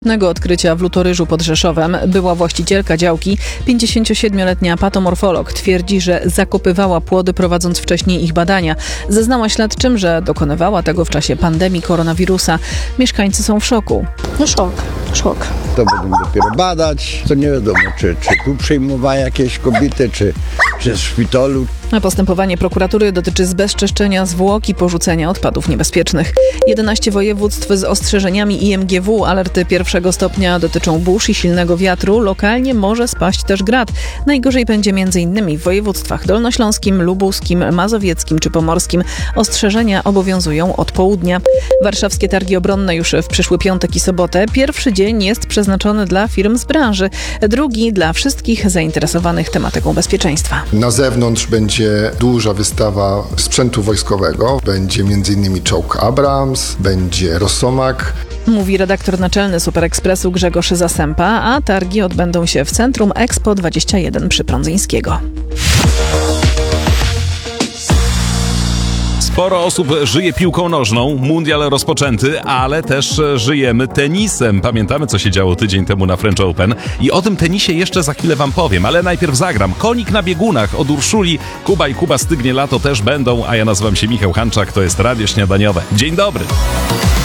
Odkrycia w Lutoryżu pod Rzeszowem była właścicielka działki, 57-letnia patomorfolog, twierdzi, że zakopywała płody, prowadząc wcześniej ich badania. Zeznała śledczym, że dokonywała tego w czasie pandemii koronawirusa. Mieszkańcy są w szoku. Szok. To będą dopiero badać, to nie wiadomo, czy tu przyjmowała jakieś kobiety, czy w szpitalu. Postępowanie prokuratury dotyczy zbezczeszczenia zwłok i porzucenia odpadów niebezpiecznych. 11 województw z ostrzeżeniami IMGW. Alerty pierwszego stopnia dotyczą burz i silnego wiatru. Lokalnie może spaść też grad. Najgorzej będzie m.in. w województwach dolnośląskim, lubuskim, mazowieckim czy pomorskim. Ostrzeżenia obowiązują od południa. Warszawskie targi obronne już w przyszły piątek i sobotę. Pierwszy dzień jest przeznaczony dla firm z branży, drugi dla wszystkich zainteresowanych tematyką bezpieczeństwa. Na zewnątrz będzie duża wystawa sprzętu wojskowego. Będzie m.in. czołg Abrams, będzie Rosomak. Mówi redaktor naczelny Super Expressu Grzegorz Zasępa, a targi odbędą się w Centrum Expo 21 przy Prądzyńskiego. Sporo osób żyje piłką nożną, mundial rozpoczęty, ale też żyjemy tenisem. Pamiętamy, co się działo tydzień temu na French Open i o tym tenisie jeszcze za chwilę wam powiem, ale najpierw zagram. Konik na biegunach od Urszuli, Kuba i Kuba Stygnie Lato też będą, a ja nazywam się Michał Hanczak, to jest Radio Śniadaniowe. Dzień dobry!